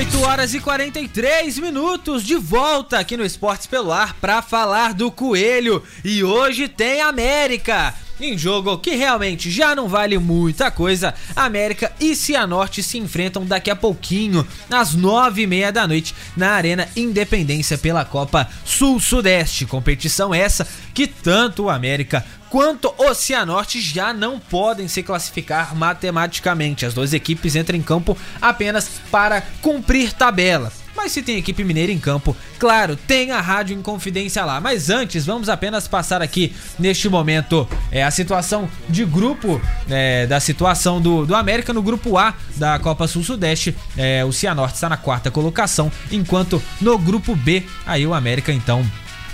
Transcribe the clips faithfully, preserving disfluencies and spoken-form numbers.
oito horas e quarenta e três minutos, de volta aqui no Esportes pelo Ar para falar do Coelho. E hoje tem América. Em jogo que realmente já não vale muita coisa, América e Cianorte se enfrentam daqui a pouquinho, às nove e meia da noite, na Arena Independência pela Copa Sul-Sudeste. Competição essa que tanto o América quanto o Cianorte já não podem se classificar matematicamente. As duas equipes entram em campo apenas para cumprir tabela. Mas se tem equipe mineira em campo, claro, tem a Rádio Inconfidência lá. Mas antes, vamos apenas passar aqui, neste momento, é, a situação de grupo, é, da situação do, do América no grupo A da Copa Sul-Sudeste. É, o Cianorte está na quarta colocação, enquanto no grupo B, aí o América, então,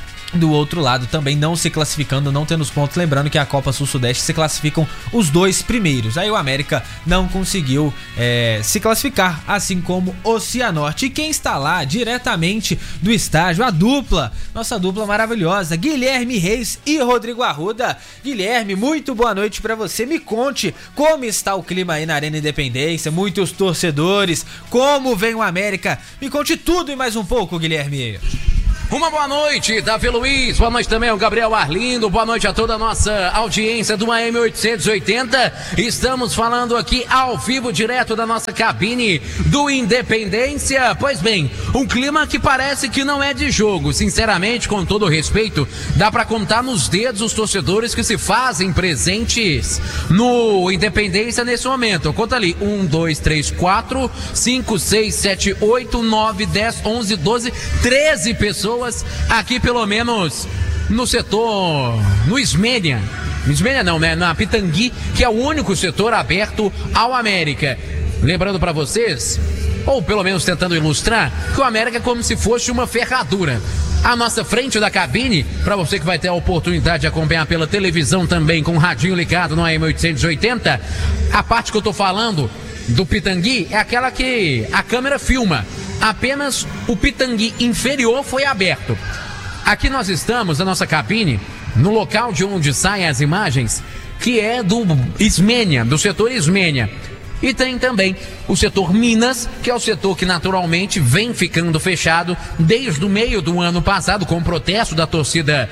do outro lado, também não se classificando, não tendo os pontos. Lembrando que a Copa Sul-Sudeste se classificam os dois primeiros. Aí o América não conseguiu é, se classificar, assim como o Cianorte. E quem está lá diretamente do estádio, a dupla, nossa dupla maravilhosa, Guilherme Reis e Rodrigo Arruda. Guilherme, muito boa noite pra você. Me conte como está o clima aí na Arena Independência, muitos torcedores, como vem o América. Me conte tudo e mais um pouco, Guilherme. Uma boa noite, Davi Luiz, boa noite também ao Gabriel Arlindo, boa noite a toda a nossa audiência do A M oitocentos e oitenta. Estamos falando aqui ao vivo, direto da nossa cabine do Independência. Pois bem, um clima que parece que não é de jogo. Sinceramente, com todo respeito, dá pra contar nos dedos os torcedores que se fazem presentes no Independência nesse momento. Conta ali, um, dois, três, quatro, cinco, seis, sete, oito, nove, dez, onze, doze, treze pessoas aqui, pelo menos no setor, no Ismênia, Ismênia não, né, na Pitangui, que é o único setor aberto ao América. Lembrando para vocês, ou pelo menos tentando ilustrar, que o América é como se fosse uma ferradura. A nossa frente da cabine, para você que vai ter a oportunidade de acompanhar pela televisão também, com o radinho ligado no A M oitocentos e oitenta, a parte que eu tô falando do Pitangui é aquela que a câmera filma. Apenas o Pitangui inferior foi aberto. Aqui nós estamos, na nossa cabine, no local de onde saem as imagens, que é do Ismênia, do setor Ismênia. E tem também o setor Minas, que é o setor que naturalmente vem ficando fechado desde o meio do ano passado, com o protesto da torcida,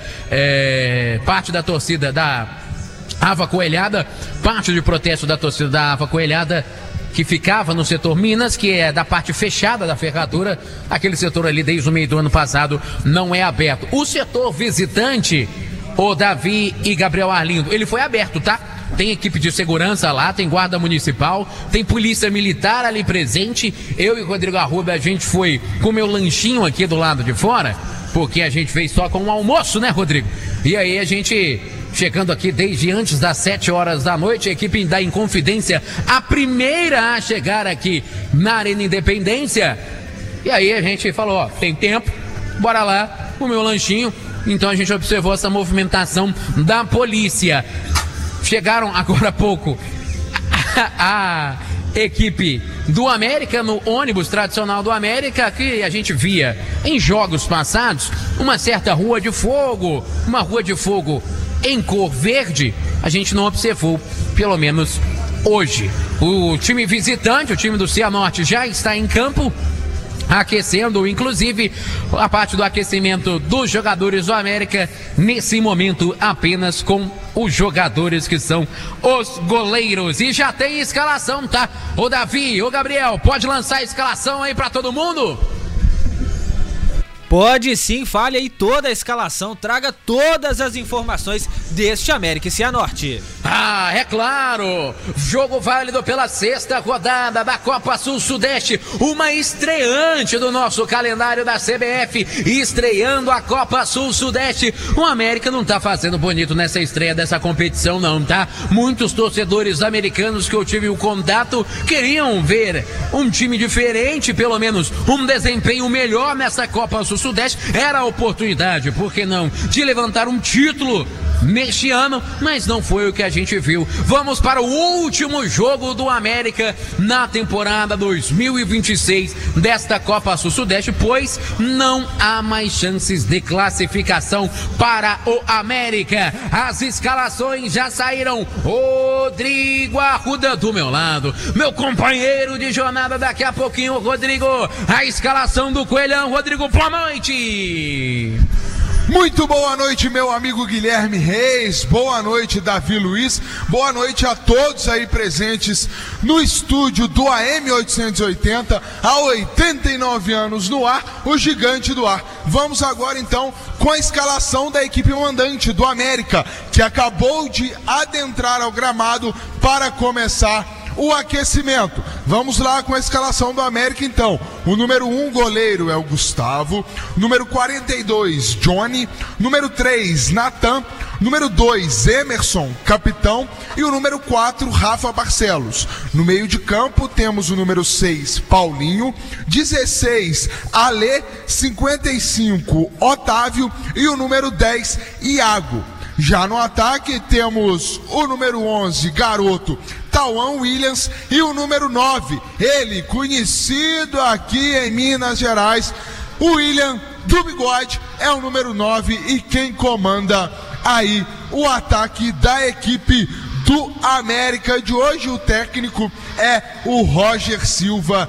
é, parte da torcida da Ava Coelhada, parte de protesto da torcida da Ava Coelhada, que ficava no setor Minas, que é da parte fechada da ferradura. Aquele setor ali, desde o meio do ano passado, não é aberto. O setor visitante, o Davi e Gabriel Arlindo, ele foi aberto, tá? Tem equipe de segurança lá, tem guarda municipal, tem polícia militar ali presente. Eu e o Rodrigo Arruda, a gente foi comer o lanchinho aqui do lado de fora, porque a gente fez só com um almoço, né, Rodrigo? E aí a gente... chegando aqui desde antes das sete horas da noite, a equipe da Inconfidência, a primeira a chegar aqui na Arena Independência. E aí a gente falou, ó, tem tempo, bora lá, comer o lanchinho. Então a gente observou essa movimentação da polícia. Chegaram agora há pouco a, a equipe do América no ônibus tradicional do América, que a gente via em jogos passados, uma certa rua de fogo, uma rua de fogo em cor verde, a gente não observou, pelo menos hoje. O time visitante, o time do Cianorte, já está em campo, aquecendo, inclusive a parte do aquecimento dos jogadores do América, nesse momento apenas com os jogadores que são os goleiros. E já tem escalação, tá? Ô Davi, ô Gabriel, pode lançar a escalação aí pra todo mundo? Pode sim, fale aí toda a escalação, traga todas as informações deste América e Cianorte. Ah, é claro! Jogo válido pela sexta rodada da Copa Sul-Sudeste, uma estreante do nosso calendário da C B F, estreando a Copa Sul-Sudeste. O América não tá fazendo bonito nessa estreia dessa competição não, tá? Muitos torcedores americanos que eu tive o contato queriam ver um time diferente, pelo menos um desempenho melhor nessa Copa Sul-Sudeste. Era a oportunidade, por que não, de levantar um título neste ano, mas não foi o que a gente viu. Vamos para o último jogo do América na temporada dois mil e vinte e seis desta Copa Sul-Sudeste, pois não há mais chances de classificação para o América. As escalações já saíram. Rodrigo Arruda do meu lado, meu companheiro de jornada daqui a pouquinho, Rodrigo. A escalação do Coelhão. Rodrigo, boa noite. Muito boa noite, meu amigo Guilherme Reis, boa noite, Davi Luiz, boa noite a todos aí presentes no estúdio do A M oitocentos e oitenta, há oitenta e nove anos no ar, o gigante do ar. Vamos agora então com a escalação da equipe mandante do América, que acabou de adentrar ao gramado para começar o aquecimento. Vamos lá com a escalação do América então. O número um goleiro é o Gustavo, número quarenta e dois Johnny, número três Natan, número dois Emerson, capitão, e o número quatro Rafa Barcelos. No meio de campo temos o número seis Paulinho, dezesseis Ale, cinquenta e cinco Otávio e o número dez Iago. Já no ataque temos o número onze Garoto, Tauan Williams, e o número nove, ele conhecido aqui em Minas Gerais, o William do Bigode, é o número nove e quem comanda aí o ataque da equipe do América de hoje. O técnico é o Roger Silva,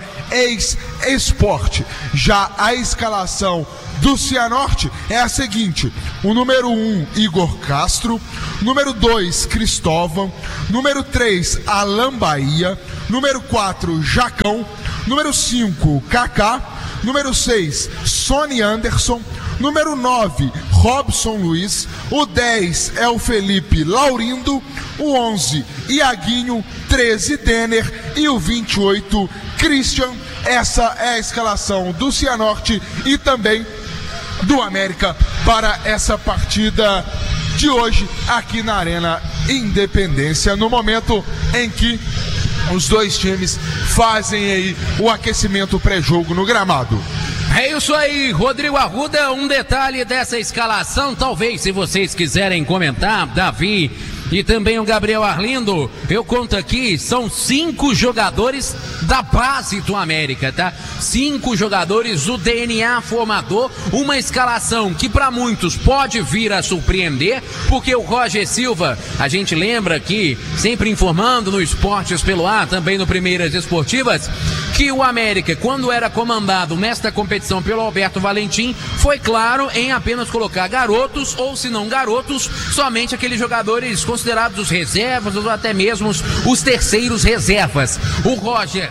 ex-Sport. Já a escalação do Cianorte é a seguinte: o número um, Igor Castro, número dois, Cristóvão, número três, Alan Bahia, número quatro, Jacão, número cinco, Kaká, número seis, Sony Anderson, número nove, Robson Luiz, o dez é o Felipe Laurindo, o onze, Iaguinho, treze, Denner e o vinte e oito, Christian. Essa é a escalação do Cianorte e também do América para essa partida de hoje aqui na Arena Independência, no momento em que os dois times fazem aí o aquecimento pré-jogo no gramado. É isso aí, Rodrigo Arruda. Um detalhe dessa escalação, talvez se vocês quiserem comentar, Davi e também o Gabriel Arlindo, eu conto aqui, são cinco jogadores da base do América, tá? Cinco jogadores do D N A formador, uma escalação que para muitos pode vir a surpreender, porque o Roger Silva, a gente lembra aqui, sempre informando no Esportes pelo Ar, também no Primeiras Esportivas, que o América, quando era comandado nesta competição pelo Alberto Valentim, foi claro em apenas colocar garotos, ou se não garotos, somente aqueles jogadores considerados os reservas ou até mesmo os terceiros reservas. O Roger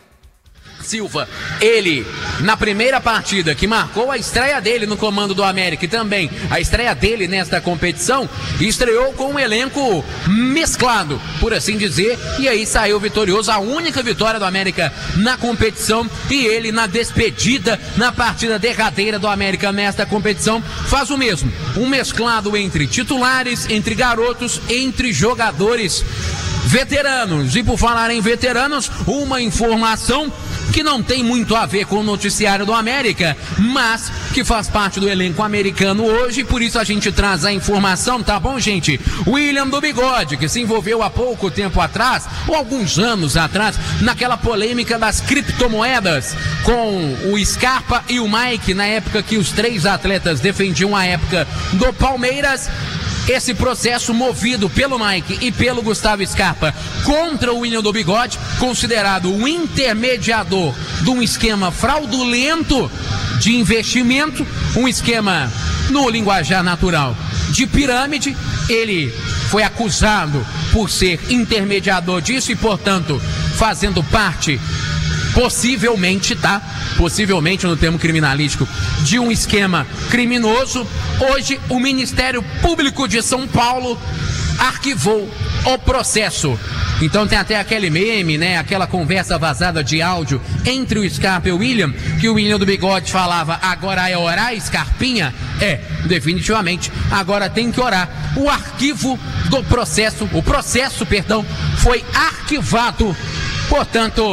Silva, ele, na primeira partida que marcou a estreia dele no comando do América e também a estreia dele nesta competição, estreou com um elenco mesclado, por assim dizer, e aí saiu vitorioso, a única vitória do América na competição, e ele na despedida, na partida derradeira do América nesta competição, faz o mesmo, um mesclado entre titulares, entre garotos, entre jogadores veteranos. E por falar em veteranos, uma informação que não tem muito a ver com o noticiário do América, mas que faz parte do elenco americano hoje, por isso a gente traz a informação, tá bom, gente? William do Bigode, que se envolveu há pouco tempo atrás, ou alguns anos atrás, naquela polêmica das criptomoedas, com o Scarpa e o Mike, na época que os três atletas defendiam a época do Palmeiras. Esse processo movido pelo Mike e pelo Gustavo Scarpa contra o William do Bigode, considerado um intermediador de um esquema fraudulento de investimento, um esquema no linguajar natural de pirâmide. Ele foi acusado por ser intermediador disso e, portanto, fazendo parte, possivelmente, tá? Possivelmente, no termo criminalístico, de um esquema criminoso. Hoje, o Ministério Público de São Paulo arquivou o processo. Então tem até aquele meme, né? Aquela conversa vazada de áudio entre o Scarpa e o William, que o William do Bigode falava: agora é orar, Scarpinha? É, definitivamente, agora tem que orar. O arquivo do processo, o processo, perdão, foi arquivado. Portanto,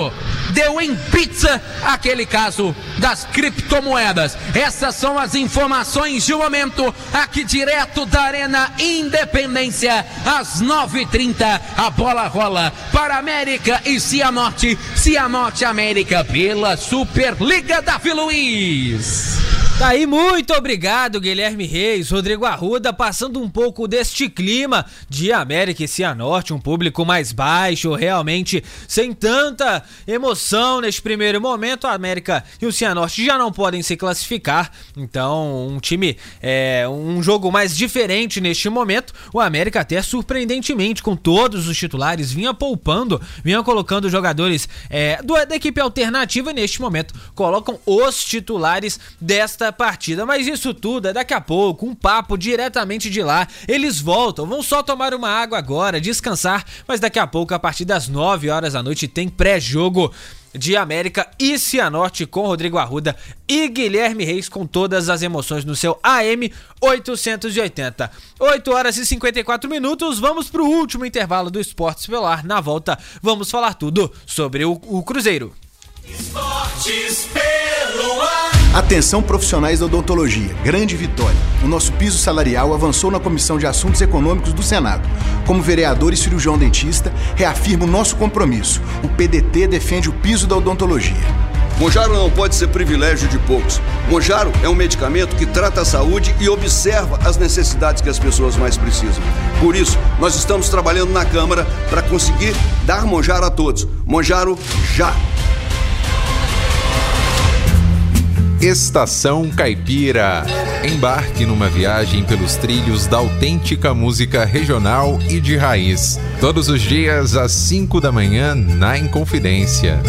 deu em pizza aquele caso das criptomoedas. Essas são as informações de momento, aqui direto da Arena Independência, às nove e trinta, a bola rola para América e Cianorte, Cianorte América pela Superliga, Davi Luiz. Tá aí, muito obrigado, Guilherme Reis, Rodrigo Arruda, passando um pouco deste clima de América e Cianorte, um público mais baixo, realmente sem tanta emoção neste primeiro momento. A América e o Cianorte já não podem se classificar, então um time, é, um jogo mais diferente neste momento. O América até surpreendentemente, com todos os titulares, vinha poupando, vinha colocando jogadores é, do, da equipe alternativa, e neste momento colocam os titulares desta partida. Mas isso tudo é daqui a pouco, um papo diretamente de lá. Eles voltam, vão só tomar uma água agora, descansar, mas daqui a pouco, a partir das nove horas da noite, tem pré-jogo de América e Cianorte com Rodrigo Arruda e Guilherme Reis, com todas as emoções no seu A M oitocentos e oitenta. oito horas e cinquenta e quatro minutos, vamos pro último intervalo do Esportes pelo Ar. Na volta, vamos falar tudo sobre o, o Cruzeiro. Esportes pelo Ar. Atenção, profissionais da odontologia, grande vitória. O nosso piso salarial avançou na Comissão de Assuntos Econômicos do Senado. Como vereador e cirurgião dentista, reafirmo nosso compromisso. O P D T defende o piso da odontologia. Monjaro não pode ser privilégio de poucos. Monjaro é um medicamento que trata a saúde e observa as necessidades que as pessoas mais precisam. Por isso, nós estamos trabalhando na Câmara para conseguir dar Monjaro a todos. Monjaro já! Estação Caipira. Embarque numa viagem pelos trilhos da autêntica música regional e de raiz. Todos os dias às cinco da manhã na Inconfidência.